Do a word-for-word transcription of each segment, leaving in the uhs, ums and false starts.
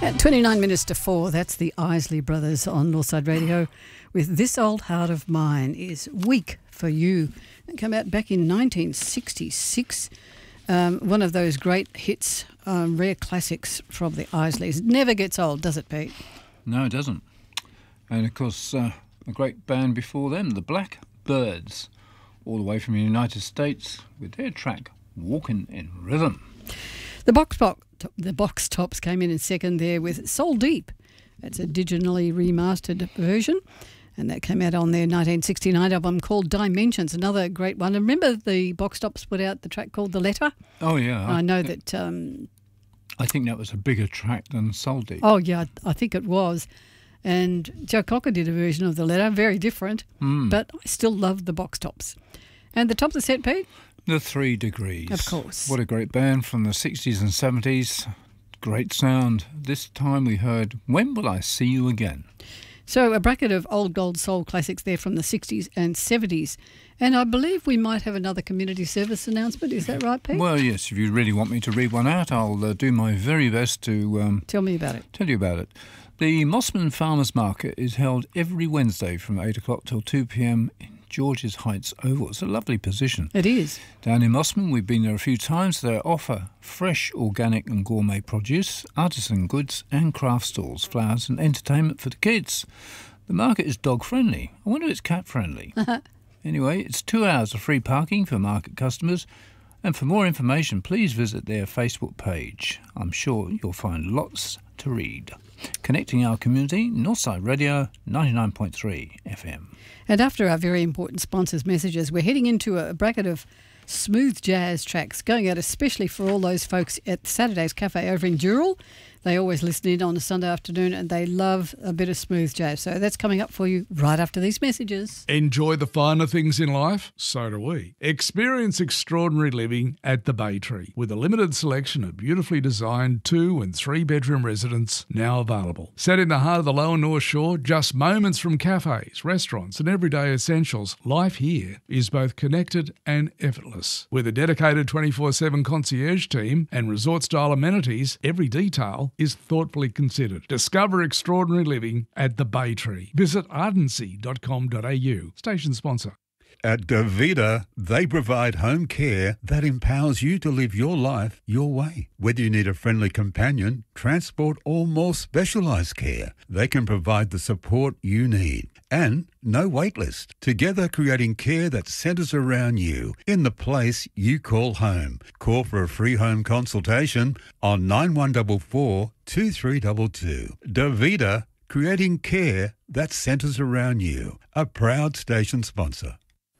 At twenty-nine minutes to four, that's the Isley Brothers on Northside Radio with This Old Heart of Mine is Weak for You. It came out back in nineteen sixty-six. Um, one of those great hits, um, rare classics from the Isleys. Never gets old, does it, Pete? No, it doesn't. And, of course, uh, a great band before them, the Blackbirds, all the way from the United States with their track, Walkin' in Rhythm. The Box Box, the Box Tops came in in second there with Soul Deep. That's a digitally remastered version, and that came out on their nineteen sixty-nine album called Dimensions, another great one. And remember the Box Tops put out the track called The Letter? Oh, yeah. I know that... Um, I think that was a bigger track than Soul Deep. Oh, yeah, I think it was. And Joe Cocker did a version of The Letter, very different, mm. but I still love the Box Tops. And the top of the set, Pete? The Three Degrees. Of course. What a great band from the sixties and seventies. Great sound. This time we heard When Will I See You Again? So a bracket of old gold soul classics there from the sixties and seventies. And I believe we might have another community service announcement. Is that right, Pete? Well, yes. If you really want me to read one out, I'll uh, do my very best to... Um, tell me about it. Tell you about it. The Mossman Farmers Market is held every Wednesday from eight o'clock till two p.m. in Georges Heights Oval. It's a lovely position. It is. Down in Mossman, we've been there a few times. They offer fresh, organic and gourmet produce, artisan goods and craft stalls, flowers and entertainment for the kids. The market is dog-friendly. I wonder if it's cat-friendly. Anyway, it's two hours of free parking for market customers. And for more information, please visit their Facebook page. I'm sure you'll find lots to read. Connecting our community, Northside Radio, ninety-nine point three F M. And after our very important sponsors' messages, we're heading into a bracket of smooth jazz tracks, going out especially for all those folks at Saturday's Cafe over in Dural. They always listen in on a Sunday afternoon and they love a bit of smooth jazz. So that's coming up for you right after these messages. Enjoy the finer things in life? So do we. Experience extraordinary living at the Bay Tree with a limited selection of beautifully designed two and three bedroom residences now available. Set in the heart of the Lower North Shore, just moments from cafes, restaurants and everyday essentials, life here is both connected and effortless. With a dedicated twenty-four seven concierge team and resort-style amenities, every detail is thoughtfully considered. Discover extraordinary living at the Bay Tree. Visit ardency dot com dot a u. Station sponsor. At Davida, they provide home care that empowers you to live your life your way. Whether you need a friendly companion, transport or more specialised care, they can provide the support you need. And no wait list. Together creating care that centres around you in the place you call home. Call for a free home consultation on nine one four four, two three two two. Davida, creating care that centres around you. A proud station sponsor.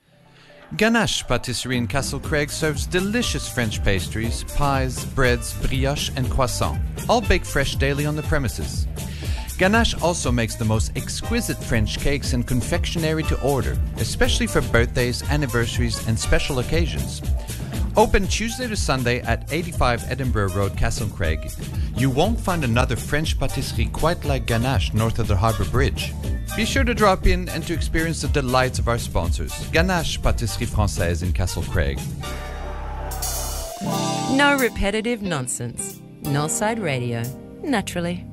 Ganache Patisserie in Castlecraig serves delicious French pastries, pies, breads, brioche and croissant, all baked fresh daily on the premises. Ganache also makes the most exquisite French cakes and confectionery to order, especially for birthdays, anniversaries and special occasions. Open Tuesday to Sunday at eighty-five Edinburgh Road, Castlecraig. You won't find another French patisserie quite like Ganache north of the Harbour Bridge. Be sure to drop in and to experience the delights of our sponsors. Ganache Patisserie Française in Castlecraig. No repetitive nonsense. Northside Radio. Naturally.